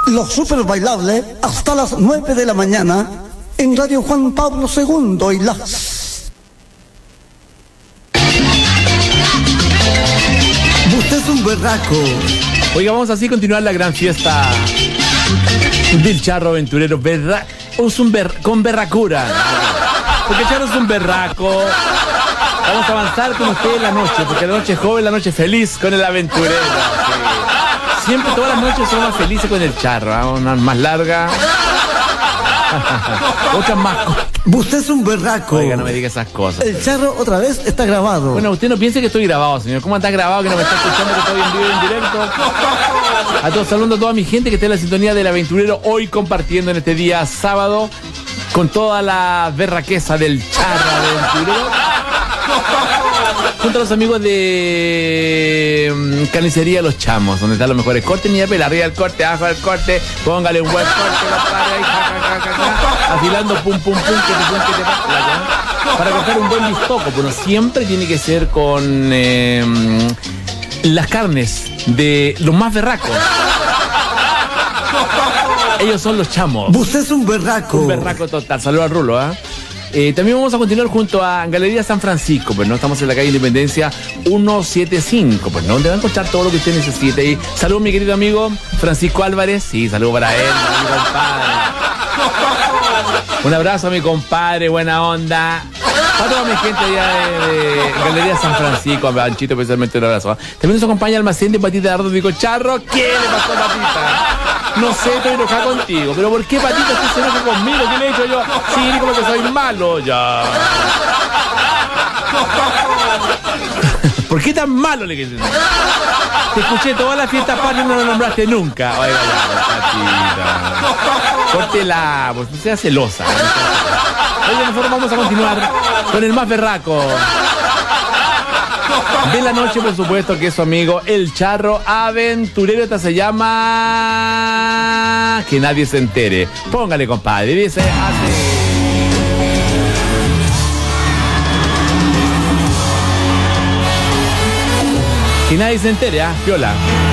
Los super bailables hasta las 9 de la mañana en Radio Juan Pablo II y las... Usted es un berraco. Oiga, vamos así a continuar la gran fiesta del Charro Aventurero. Con berracura. Porque el Charro es un berraco. Vamos a avanzar con usted en la noche, porque la noche es joven, la noche es feliz con el aventurero. Sí. Siempre, todas las noches son más felices con el Charro, ¿eh? Una más larga. Otras más cortas. Usted es un berraco. Oiga, no me diga esas cosas. El Charro otra vez está grabado. Bueno, usted no piense que estoy grabado, señor. ¿Cómo está grabado que no me está escuchando, que estoy en vivo y en directo? A todos, saludando a toda mi gente que está en la sintonía del aventurero, hoy compartiendo en este día sábado con toda la berraqueza del Charro Aventurero. Junto a los amigos de Carnicería Los Chamos, donde están los mejores cortes, ni de pela, arriba del corte, abajo del corte, póngale un buen corte, compadre, ahí, afilando pum pum pum, que te para cortar un buen bistoco, pero siempre tiene que ser con las carnes de los más berracos. Ellos son Los Chamos. Usted es un berraco. Un berraco total. Saludos al Rulo, ¿ah? También vamos a continuar junto a Galería San Francisco, pues no, estamos en la calle Independencia 175, pues no, donde va a encontrar todo lo que usted necesite. Y saludos mi querido amigo Francisco Álvarez, sí, saludos para él, mi compadre. Un abrazo a mi compadre, buena onda. Para toda mi gente allá de Galería San Francisco, a Panchito especialmente un abrazo. También nos acompaña Almacén de Patita de Ardo, digo, Charro, ¿qué le pasó a Patita? No sé, estoy enojada contigo, pero ¿por qué Patita usted se enoja conmigo? ¿Qué le he hecho yo? Sí, como que soy malo, ya. ¿Por qué tan malo le quedé? Te escuché todas las fiestas patrias y no lo nombraste nunca. Oiga, ya, Patita. Córtela, pues no sea celosa. Oye, nosotros vamos a continuar con el más berraco de la noche, por supuesto, que es su amigo el Charro Aventurero. Esta se llama Que Nadie Se Entere. Póngale, compadre, dice así. Que nadie se entere, ¿ah? Piola.